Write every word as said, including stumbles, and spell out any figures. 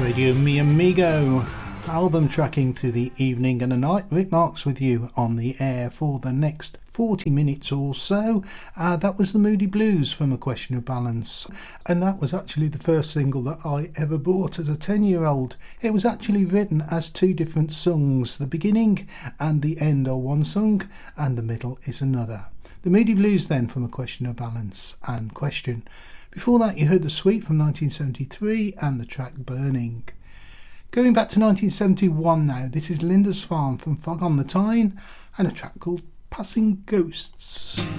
Radio Mi Amigo, album tracking through the evening and the night. Rick Marks with you on the air for the next forty minutes or so. Uh, that was the Moody Blues from A Question of Balance, and that was actually the first single that I ever bought as a ten year old. It was actually written as two different songs. The beginning and the end are one song and the middle is another. The Moody Blues then from A Question of Balance and Question. Before that you heard The Sweet from nineteen seventy-three and the track Burning. Going back to nineteen seventy-one now, this is Linda's Farm from Fog on the Tyne and a track called Passing Ghosts.